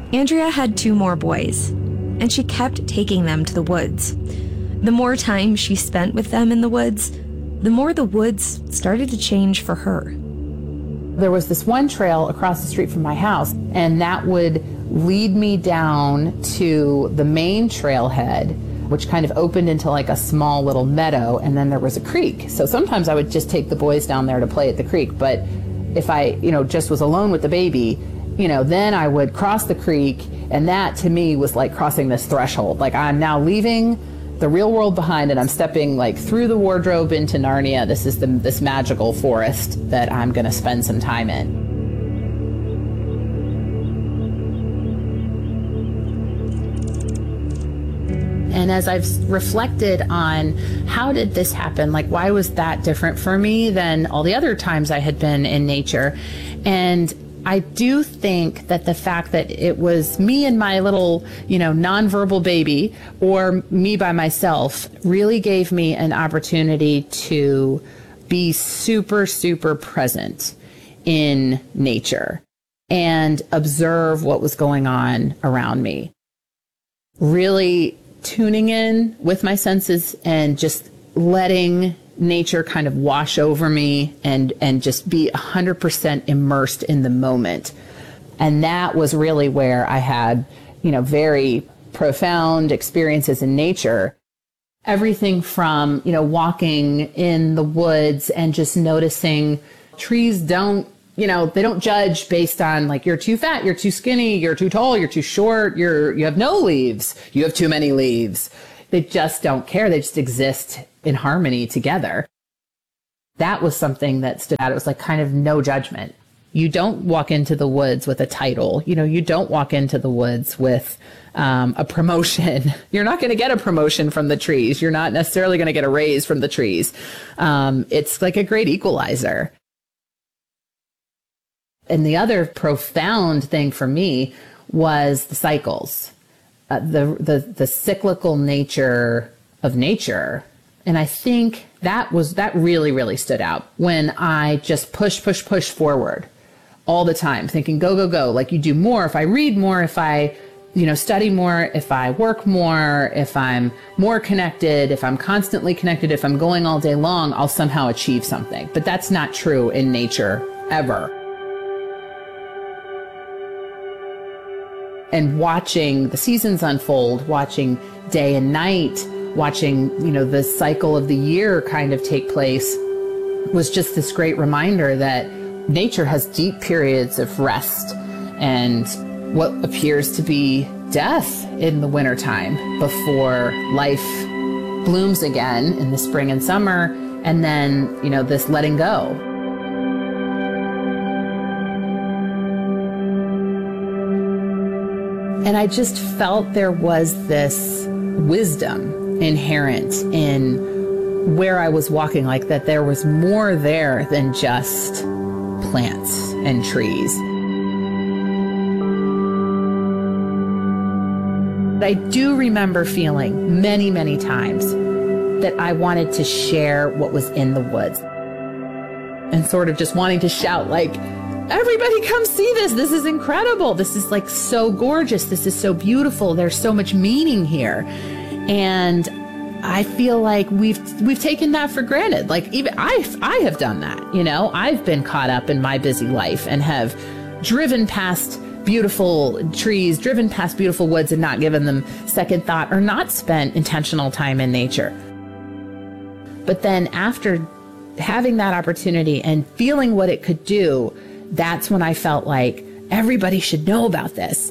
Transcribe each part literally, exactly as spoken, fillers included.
Andrea had two more boys, and she kept taking them to the woods. The more time she spent with them in the woods, the more the woods started to change for her. There was this one trail across the street from my house, and that would lead me down to the main trailhead, which kind of opened into like a small little meadow, and then there was a creek. So sometimes I would just take the boys down there to play at the creek, but if I, you know, just was alone with the baby, you know, then I would cross the creek, and that to me was like crossing this threshold. Like, I'm now leaving the real world behind, and I'm stepping like through the wardrobe into Narnia. This is the this magical forest that I'm going to spend some time in. And as I've reflected on how did this happen, like why was that different for me than all the other times I had been in nature? And I do think that the fact that it was me and my little, you know, nonverbal baby, or me by myself, really gave me an opportunity to be super, super present in nature and observe what was going on around me. Really tuning in with my senses and just letting nature kind of wash over me and, and just be one hundred percent immersed in the moment. And that was really where I had, you know, very profound experiences in nature. Everything from, you know, walking in the woods and just noticing trees don't, you know, they don't judge based on like, you're too fat, you're too skinny, you're too tall, you're too short, you're, you have no leaves, you have too many leaves. They just don't care. They just exist in harmony together. That was something that stood out. It was like kind of no judgment. You don't walk into the woods with a title. You know, you don't walk into the woods with um, a promotion. You're not going to get a promotion from the trees. You're not necessarily going to get a raise from the trees. Um, it's like a great equalizer. And the other profound thing for me was the cycles, uh, the, the, the cyclical nature of nature. And I think that was, that really, really stood out when I just push, push, push forward all the time, thinking, go, go, go. Like, you do more if I read more, if I, you know, study more, if I work more, if I'm more connected, if I'm constantly connected, if I'm going all day long, I'll somehow achieve something. But that's not true in nature ever. And watching the seasons unfold, watching day and night, watching, you know, the cycle of the year kind of take place was just this great reminder that nature has deep periods of rest and what appears to be death in the wintertime before life blooms again in the spring and summer, and then, you know, this letting go. And I just felt there was this wisdom inherent in where I was walking, like that there was more there than just plants and trees. I do remember feeling many, many times that I wanted to share what was in the woods and sort of just wanting to shout like, everybody come see this. This is incredible. This is like so gorgeous. This is so beautiful. There's so much meaning here. And I feel like we've we've taken that for granted. Like even I I have done that, you know. I've been caught up in my busy life and have driven past beautiful trees, driven past beautiful woods and not given them second thought or not spent intentional time in nature. But then after having that opportunity and feeling what it could do, that's when I felt like everybody should know about this.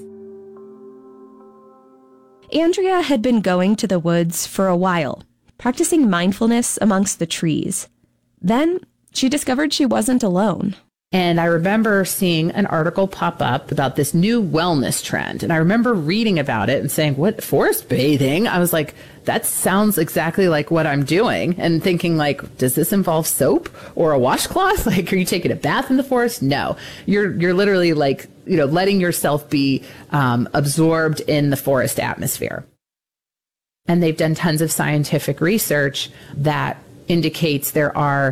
Andrea had been going to the woods for a while, practicing mindfulness amongst the trees. Then she discovered she wasn't alone. And I remember seeing an article pop up about this new wellness trend. And I remember reading about it and saying, what, forest bathing? I was like, that sounds exactly like what I'm doing. And thinking like, does this involve soap or a washcloth? Like, are you taking a bath in the forest? No, you're, you're literally like, you know, letting yourself be um, absorbed in the forest atmosphere. And they've done tons of scientific research that indicates there are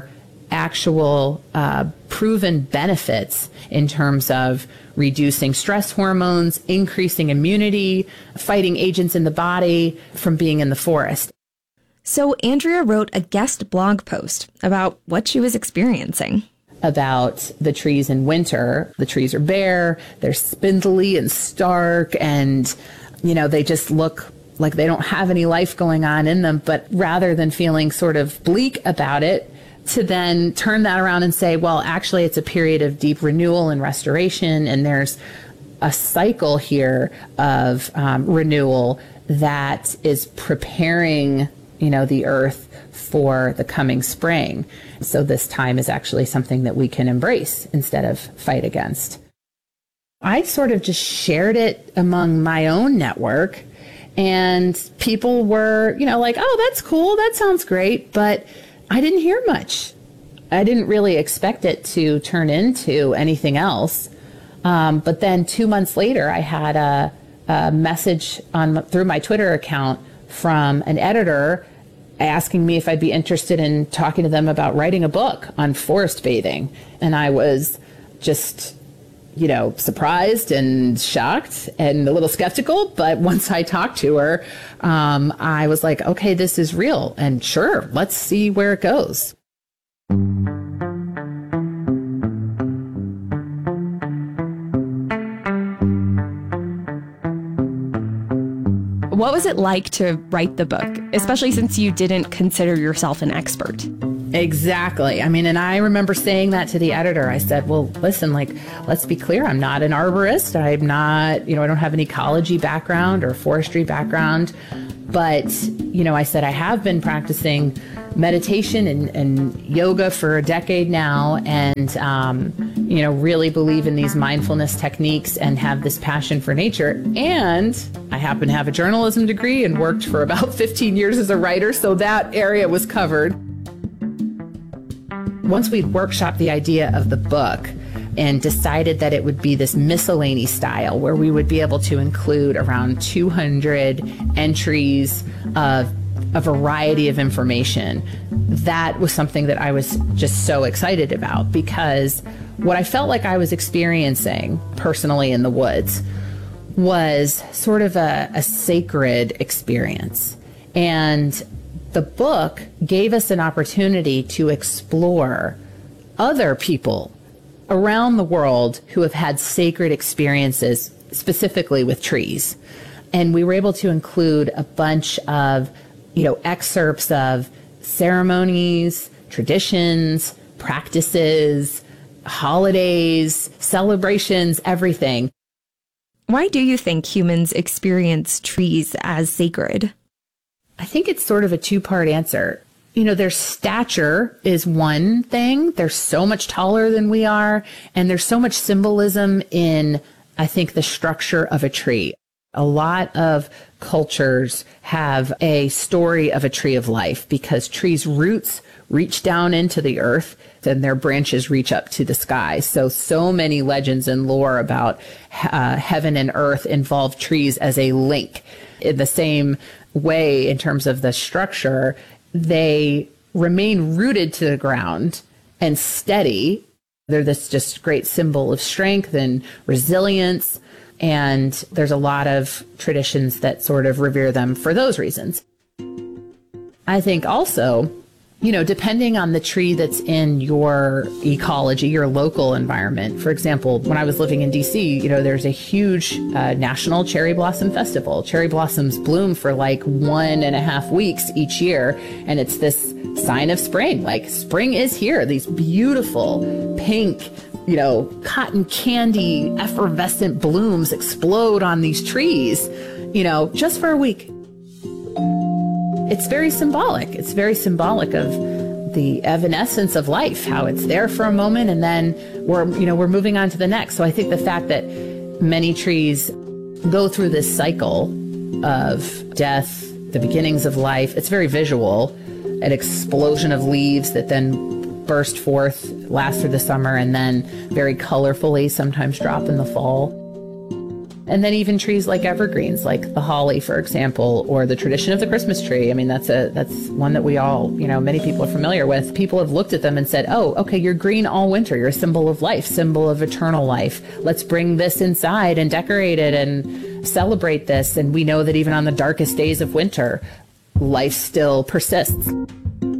actual uh, proven benefits in terms of reducing stress hormones, increasing immunity, fighting agents in the body from being in the forest. So Andrea wrote a guest blog post about what she was experiencing. About the trees in winter. The trees are bare, they're spindly and stark, and, you know, they just look like they don't have any life going on in them. But rather than feeling sort of bleak about it, to then turn that around and say, well, actually, it's a period of deep renewal and restoration, and there's a cycle here of um, renewal that is preparing, you know, the earth for the coming spring. So this time is actually something that we can embrace instead of fight against. I sort of just shared it among my own network, and people were, you know, like, oh, that's cool, that sounds great, but I didn't hear much. I didn't really expect it to turn into anything else. Um, but then two months later, I had a, a message on through my Twitter account from an editor asking me if I'd be interested in talking to them about writing a book on forest bathing. And I was just, you know, surprised and shocked and a little skeptical. But once I talked to her, um, I was like, okay, this is real. And sure, let's see where it goes. What was it like to write the book, especially since you didn't consider yourself an expert? Exactly. I mean, and I remember saying that to the editor. I said, well, listen, like, let's be clear. I'm not an arborist. I'm not, you know, I don't have an ecology background or forestry background. But, you know, I said, I have been practicing meditation and, and yoga for a decade now, and, um, you know, really believe in these mindfulness techniques and have this passion for nature. And I happen to have a journalism degree and worked for about fifteen years as a writer, so that area was covered. Once we'd workshopped the idea of the book and decided that it would be this miscellany style where we would be able to include around two hundred entries of a variety of information, that was something that I was just so excited about, because what I felt like I was experiencing personally in the woods was sort of a, a sacred experience. And the book gave us an opportunity to explore other people around the world who have had sacred experiences, specifically with trees. And we were able to include a bunch of, you know, excerpts of ceremonies, traditions, practices, holidays, celebrations, everything. Why do you think humans experience trees as sacred? I think it's sort of a two-part answer. You know, their stature is one thing. They're so much taller than we are. And there's so much symbolism in, I think, the structure of a tree. A lot of cultures have a story of a tree of life because trees' roots reach down into the earth and their branches reach up to the sky. So, so many legends and lore about uh, heaven and earth involve trees as a link. In the same way, in terms of the structure, they remain rooted to the ground and steady. They're this just great symbol of strength and resilience. And there's a lot of traditions that sort of revere them for those reasons. I think also, you know, depending on the tree that's in your ecology, your local environment. For example, when I was living in D C, you know, there's a huge uh, national cherry blossom festival. Cherry blossoms bloom for like one and a half weeks each year. And it's this sign of spring, like spring is here. These beautiful pink, you know, cotton candy, effervescent blooms explode on these trees, you know, just for a week. It's very symbolic. It's very symbolic of the evanescence of life, how it's there for a moment and then we're, you know, we're moving on to the next. So I think the fact that many trees go through this cycle of death, the beginnings of life, it's very visual, an explosion of leaves that then burst forth, last through the summer, and then very colorfully sometimes drop in the fall. And then even trees like evergreens, like the holly, for example, or the tradition of the Christmas tree. I mean, that's a that's one that we all, you know, many people are familiar with. People have looked at them and said, oh, okay, you're green all winter. You're a symbol of life, symbol of eternal life. Let's bring this inside and decorate it and celebrate this. And we know that even on the darkest days of winter, life still persists.